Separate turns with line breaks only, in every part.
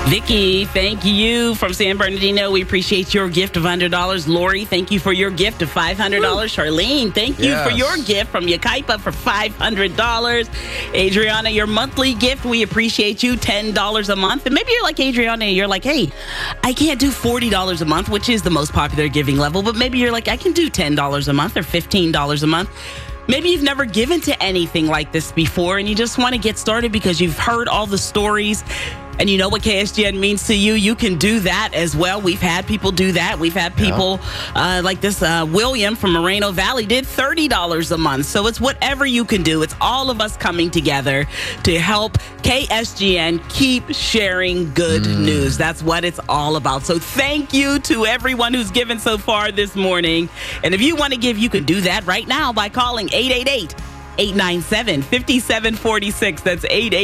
Vicky, thank you from San Bernardino. We appreciate your gift of $100. Lori, thank you for your gift of $500. Charlene, thank you for your gift from Yucaipa for $500. Adriana, your monthly gift, we appreciate you, $10 a month. And maybe you're like Adriana, you're like, hey, I can't do $40 a month, which is the most popular giving level, but maybe you're like, I can do $10 a month or $15 a month. Maybe you've never given to anything like this before and you just want to get started because you've heard all the stories and you know what KSGN means to you. You can do that as well. We've had people do that. We've had people like this William from Moreno Valley did $30 a month. So it's whatever you can do. It's all of us coming together to help KSGN keep sharing good news. That's what it's all about. So thank you to everyone who's given so far this morning. And if you want to give, you can do that right now by calling 888-897-5746. That's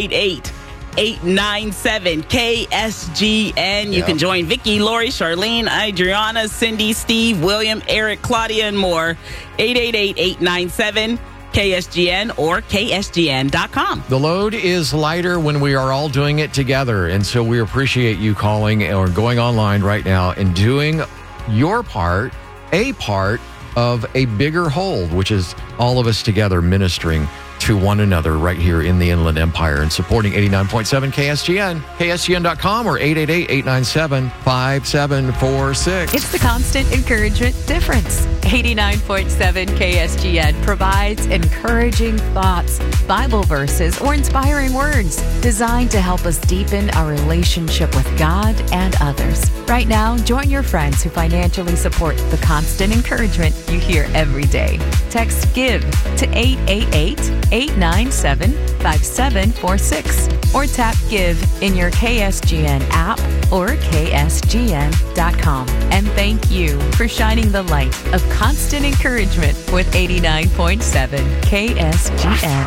888-897-KSGN. You can join Vicky, Lori, Charlene, Adriana, Cindy, Steve, William, Eric, Claudia, and more. 888-897-KSGN or KSGN.com.
The load is lighter when we are all doing it together. And so we appreciate you calling or going online right now and doing your part, a part of a bigger whole, which is all of us together ministering to one another right here in the Inland Empire and supporting 89.7 KSGN, KSGN.com or 888-897-5746.
It's the constant encouragement difference. 89.7 KSGN provides encouraging thoughts, Bible verses, or inspiring words designed to help us deepen our relationship with God and others. Right now, join your friends who financially support the constant encouragement you hear every day. Text GIVE to 888-897-5746 or tap GIVE in your KSGN app or KSGN.com. And thank you for shining the light of constant encouragement with 89.7 KSGN.